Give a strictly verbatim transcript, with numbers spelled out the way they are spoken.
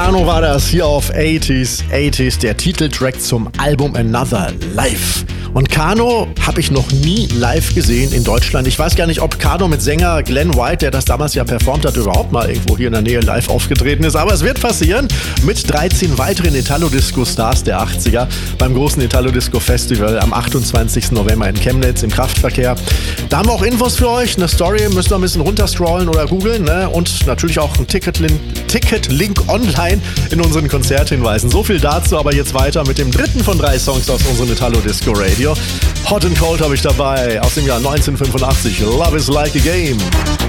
Kano war das hier auf achtziger, achtziger, der Titeltrack zum Album Another Life. Und Kano habe ich noch nie live gesehen in Deutschland. Ich weiß gar nicht, ob Kano mit Sänger Glenn White, der das damals ja performt hat, überhaupt mal irgendwo hier in der Nähe live aufgetreten ist. Aber es wird passieren mit dreizehn weiteren Italo-Disco-Stars der achtziger beim großen Italo-Disco-Festival am achtundzwanzigsten November in Chemnitz im Kraftverkehr. Da haben wir auch Infos für euch. Eine Story müsst ihr ein bisschen runterscrollen oder googeln. Ne? Und natürlich auch ein Ticket-Link, Ticket-Link online in unseren Konzerthinweisen. So viel dazu, aber jetzt weiter mit dem dritten von drei Songs aus unserem Italo-Disco-Radio. Hot and Cold habe ich dabei aus dem Jahr neunzehnhundertfünfundachtzig. Love is like a game.